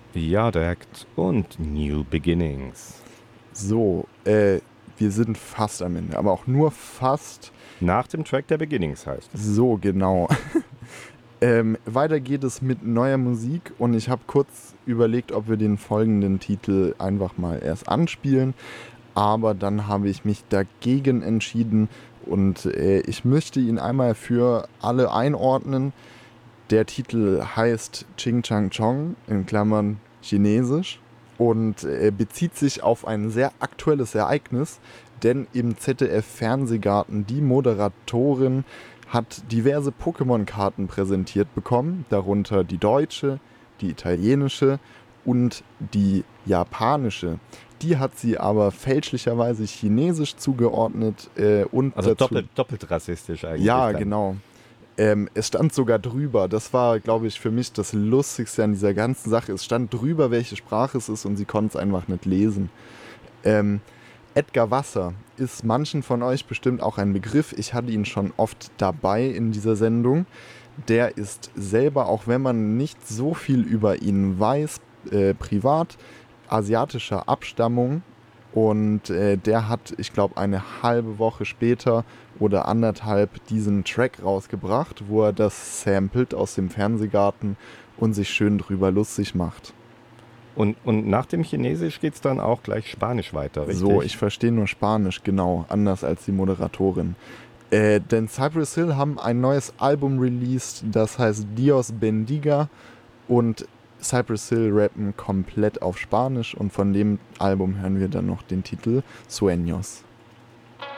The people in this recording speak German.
Yard Act und New Beginnings. So, wir sind fast am Ende, aber auch nur fast. Nach dem Track, der Beginnings heißt. So, genau. Weiter geht es mit neuer Musik und ich habe kurz überlegt, ob wir den folgenden Titel einfach mal erst anspielen, aber dann habe ich mich dagegen entschieden und ich möchte ihn einmal für alle einordnen. Der Titel heißt Ching Chang Chong, in Klammern Chinesisch, und bezieht sich auf ein sehr aktuelles Ereignis, denn im ZDF-Fernsehgarten die Moderatorin hat diverse Pokémon-Karten präsentiert bekommen, darunter die deutsche, die italienische und die japanische. Die hat sie aber fälschlicherweise chinesisch zugeordnet und Also dazu, doppelt rassistisch eigentlich. ja, dann. genau. Es stand sogar drüber. Das war, glaube ich, für mich das Lustigste an dieser ganzen Sache. Es stand drüber, welche Sprache es ist und sie konnte es einfach nicht lesen. Ähm, Edgar Wasser ist manchen von euch bestimmt auch ein Begriff. Ich hatte ihn schon oft dabei in dieser Sendung. Der ist selber, auch wenn man nicht so viel über ihn weiß, privat asiatischer Abstammung. Und der hat, ich glaube, eine halbe Woche später oder anderthalb diesen Track rausgebracht, wo er das samplet aus dem Fernsehgarten und sich schön drüber lustig macht. Und nach dem Chinesisch geht es dann auch gleich Spanisch weiter, richtig? So, ich verstehe nur Spanisch, genau, anders als die Moderatorin. Denn Cypress Hill haben ein neues Album released, das heißt Dios Bendiga, und Cypress Hill rappen komplett auf Spanisch und von dem Album hören wir dann noch den Titel Sueños.